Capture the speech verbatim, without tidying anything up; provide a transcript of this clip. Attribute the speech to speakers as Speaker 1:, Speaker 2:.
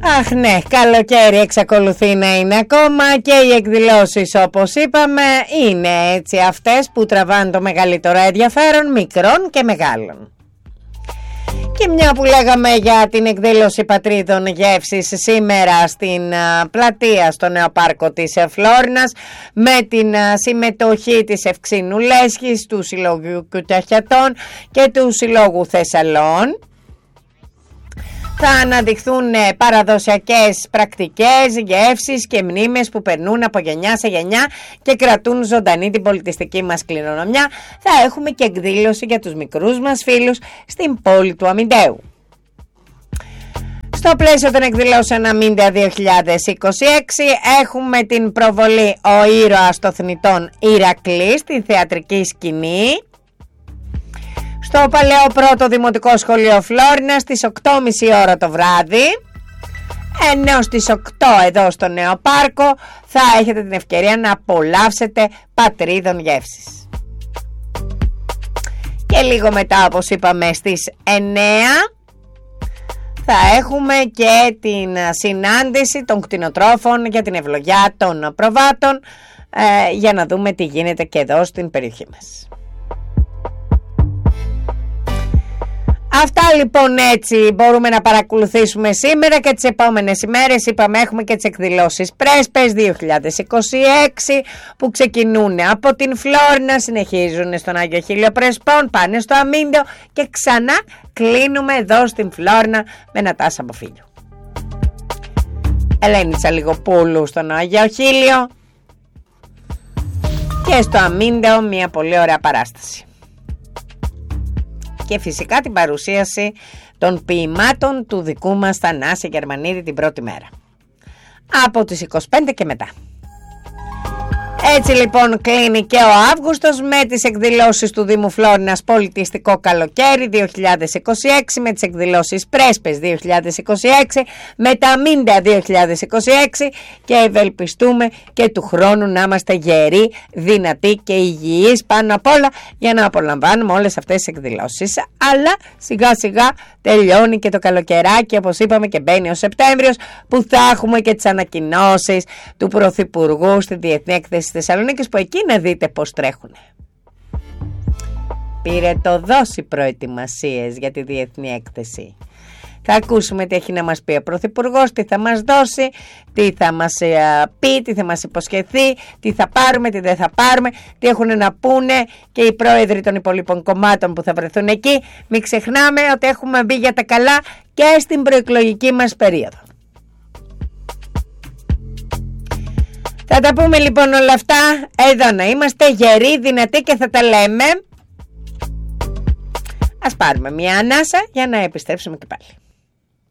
Speaker 1: Αχ ναι, καλοκαίρι εξακολουθεί να είναι ακόμα και οι εκδηλώσεις, όπως είπαμε, είναι έτσι αυτές που τραβάνε το μεγαλύτερο ενδιαφέρον μικρών και μεγάλων. Και μια που λέγαμε για την εκδήλωση Πατρίδων Γεύσης σήμερα στην α, πλατεία στο νέο πάρκο της Φλόρινας, με την α, συμμετοχή της Ευξήνου Λέσχης, του Συλλόγου Κουταχιατών και του Συλλόγου Θεσσαλών, θα αναδειχθούν παραδοσιακές πρακτικές, γεύσεις και μνήμες που περνούν από γενιά σε γενιά και κρατούν ζωντανή την πολιτιστική μας κληρονομιά. Θα έχουμε και εκδήλωση για τους μικρούς μας φίλους στην πόλη του Αμυντέου. Στο πλαίσιο των εκδηλώσεων Αμύντεα δύο χιλιάδες είκοσι έξι έχουμε την προβολή «Ο ήρωας των θνητών Ηρακλή» στη θεατρική σκηνή στο παλαιό πρώτο δημοτικό σχολείο Φλόρινα στις οκτώ και μισή ώρα το βράδυ, ενώ στις οκτώ εδώ στο νέο πάρκο θα έχετε την ευκαιρία να απολαύσετε Πατρίδων Γεύσης. Και λίγο μετά, όπως είπαμε, στις εννέα θα έχουμε και την συνάντηση των κτηνοτρόφων για την ευλογιά των προβάτων, ε, για να δούμε τι γίνεται και εδώ στην περιοχή μας. Αυτά λοιπόν, έτσι μπορούμε να παρακολουθήσουμε σήμερα και τις επόμενες ημέρες. Είπαμε, έχουμε και τις εκδηλώσεις Πρέσπες δύο χιλιάδες είκοσι έξι που ξεκινούν από την Φλόρινα, συνεχίζουν στον Άγιο Χίλιο Πρεσπών, πάνε στο Αμύντεο και ξανά κλείνουμε εδώ στην Φλόρινα με Νατάσα Μποφίλιο. Ελένη Λιγοπούλου στον Άγιο Χίλιο και στο Αμύντεο μια πολύ ωραία παράσταση. Και φυσικά την παρουσίαση των ποιημάτων του δικού μας Θανάση Γερμανίδη την πρώτη μέρα, από τις είκοσι πέντε και μετά. Έτσι λοιπόν κλείνει και ο Αύγουστος με τις εκδηλώσεις του Δήμου Φλόρινας Πολιτιστικό Καλοκαίρι δύο χιλιάδες είκοσι έξι, με τις εκδηλώσεις Πρέσπες δύο χιλιάδες είκοσι έξι, με τα Αμύντεα δύο χιλιάδες είκοσι έξι και ευελπιστούμε και του χρόνου να είμαστε γεροί, δυνατοί και υγιείς πάνω απ' όλα για να απολαμβάνουμε όλες αυτές τις εκδηλώσεις. Αλλά σιγά σιγά τελειώνει και το καλοκαιράκι, όπως είπαμε, και μπαίνει ο Σεπτέμβριος που θα έχουμε και τις ανακοινώσεις του Πρωθυπουργού στη Διεθνή Έκθεση Θεσσαλονίκης, που εκεί να δείτε πως τρέχουνε. Πήρε το δώσει προετοιμασίες για τη Διεθνή Έκθεση. Θα ακούσουμε τι έχει να μας πει ο Πρωθυπουργός, τι θα μας δώσει, τι θα μας πει, τι θα μας υποσχεθεί, τι θα πάρουμε, τι δεν θα πάρουμε, τι έχουν να πούνε και οι πρόεδροι των υπολείπων κομμάτων που θα βρεθούν εκεί. Μην ξεχνάμε ότι έχουμε μπει για τα καλά και στην προεκλογική μας περίοδο. Θα τα πούμε λοιπόν όλα αυτά εδώ, να είμαστε γεροί, δυνατοί και θα τα λέμε. Ας πάρουμε μια ανάσα για να επιστρέψουμε και πάλι.